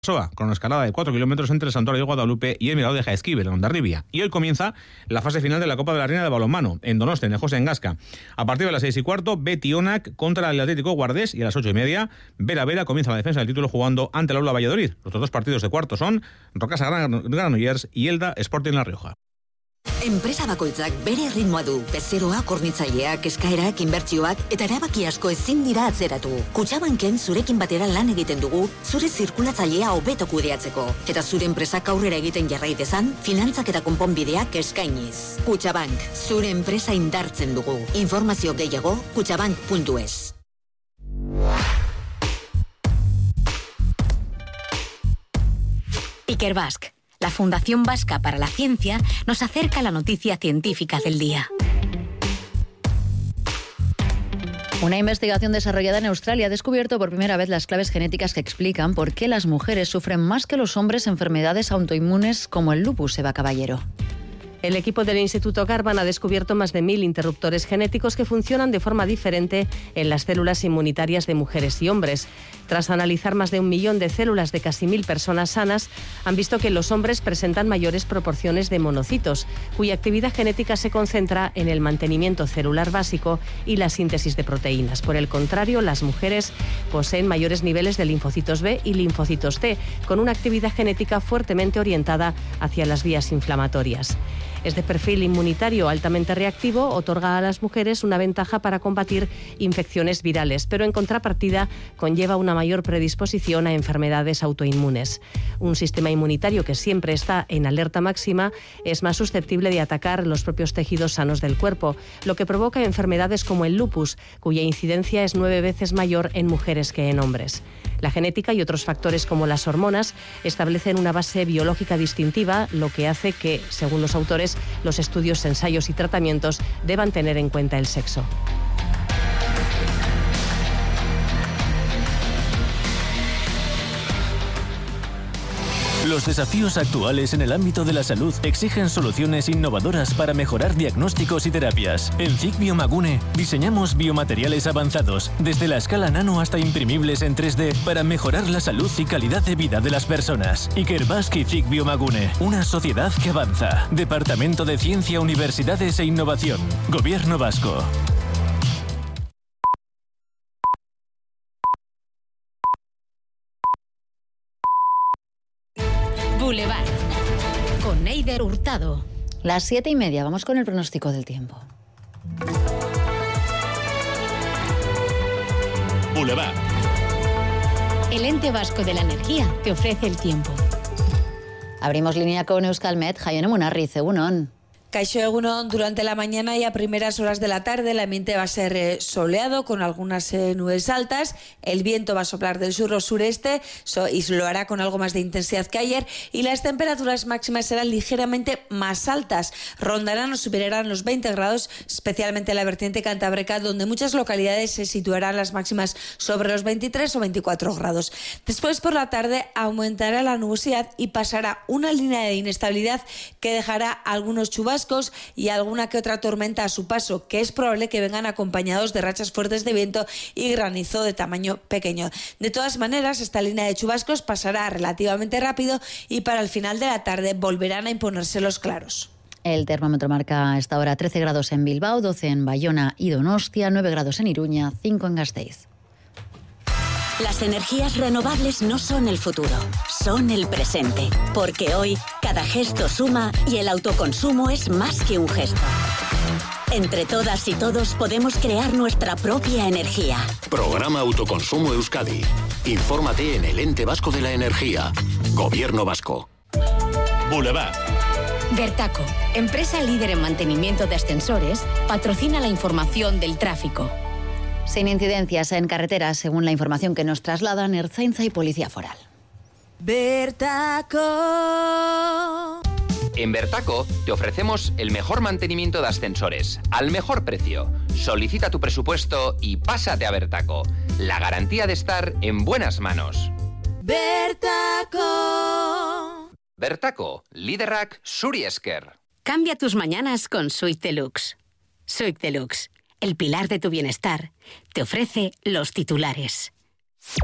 Soa, con una escalada de 4 kilómetros entre el Santuario de Guadalupe y el Mirador de Jaizkibel, en Hondarribia. Y hoy comienza la fase final de la Copa de la Reina de balonmano, en Donostia, en el José Engasca. A partir de las 6:15, Beti Onak contra el Atlético Guardés, y a las 8:30, Vera comienza la defensa del título jugando ante el Aula Valladolid. Los otros dos partidos de cuarto son Rocasa Granollers y Elda Sporting La Rioja. Enpresa bakoitzak bere ritmoa du. Bezeroak, hornitzaileak, eskaerak, inbertsioak eta erabaki asko ezin dira atzeratu. Kutxabanken zurekin batera lan egiten dugu, zure zirkulatzailea hobeto kudeatzeko. Eta zure enpresak aurrera egiten jarrai dezan, finantzak eta konponbideak eskainiz. Kutxabank, zure enpresa indartzen dugu. Informazio gehiago, kutxabank.es. Ikerbasque, la Fundación Vasca para la Ciencia, nos acerca la noticia científica del día. Una investigación desarrollada en Australia ha descubierto por primera vez las claves genéticas que explican por qué las mujeres sufren más que los hombres enfermedades autoinmunes como el lupus, Eva Caballero. El equipo del Instituto Garvan ha descubierto más de 1000 interruptores genéticos que funcionan de forma diferente en las células inmunitarias de mujeres y hombres. Tras analizar más de 1 millón de células de casi 1000 personas sanas, han visto que los hombres presentan mayores proporciones de monocitos, cuya actividad genética se concentra en el mantenimiento celular básico y la síntesis de proteínas. Por el contrario, las mujeres poseen mayores niveles de linfocitos B y linfocitos T, con una actividad genética fuertemente orientada hacia las vías inflamatorias. Este perfil inmunitario altamente reactivo otorga a las mujeres una ventaja para combatir infecciones virales, pero en contrapartida conlleva una mayor predisposición a enfermedades autoinmunes. Un sistema inmunitario que siempre está en alerta máxima es más susceptible de atacar los propios tejidos sanos del cuerpo, lo que provoca enfermedades como el lupus, cuya incidencia es 9 veces mayor en mujeres que en hombres. La genética y otros factores como las hormonas establecen una base biológica distintiva, lo que hace que, según los autores, los estudios, ensayos y tratamientos deban tener en cuenta el sexo. Los desafíos actuales en el ámbito de la salud exigen soluciones innovadoras para mejorar diagnósticos y terapias. En CIC Biomagune diseñamos biomateriales avanzados, desde la escala nano hasta imprimibles en 3D, para mejorar la salud y calidad de vida de las personas. Ikerbasque y CIC Biomagune, una sociedad que avanza. Departamento de Ciencia, Universidades e Innovación. Gobierno Vasco. Boulevard, con Neider Hurtado. Las 7:30, vamos con el pronóstico del tiempo. Boulevard. El ente vasco de la energía te ofrece el tiempo. Abrimos línea con Euskalmet. Jaione Munarriz, egunon. Kaixo egunon, durante la mañana y a primeras horas de la tarde el ambiente va a ser soleado con algunas nubes altas. El viento va a soplar del sur o sureste y lo hará con algo más de intensidad que ayer, y las temperaturas máximas serán ligeramente más altas. Rondarán o superarán los 20 grados, especialmente en la vertiente cantábrica, donde muchas localidades se situarán las máximas sobre los 23 o 24 grados. Después, por la tarde, aumentará la nubosidad y pasará una línea de inestabilidad que dejará algunos chubascos y alguna que otra tormenta a su paso, que es probable que vengan acompañados de rachas fuertes de viento y granizo de tamaño pequeño. De todas maneras, esta línea de chubascos pasará relativamente rápido y para el final de la tarde volverán a imponerse los claros. El termómetro marca a esta hora 13 grados en Bilbao, 12 en Bayona y Donostia, 9 grados en Iruña, 5 en Gasteiz. Las energías renovables no son el futuro, son el presente. Porque hoy, cada gesto suma y el autoconsumo es más que un gesto. Entre todas y todos podemos crear nuestra propia energía. Programa Autoconsumo Euskadi. Infórmate en el Ente Vasco de la Energía. Gobierno Vasco. Boulevard. Vertaco, empresa líder en mantenimiento de ascensores, patrocina la información del tráfico. Sin incidencias en carreteras, según la información que nos trasladan Ertzaintza y Policía Foral. Vertaco. En Vertaco te ofrecemos el mejor mantenimiento de ascensores, al mejor precio. Solicita tu presupuesto y pásate a Vertaco. La garantía de estar en buenas manos. Vertaco. Vertaco, liderrak zuri esker. Cambia tus mañanas con Suite Deluxe. Suite Deluxe, el pilar de tu bienestar, te ofrece los titulares.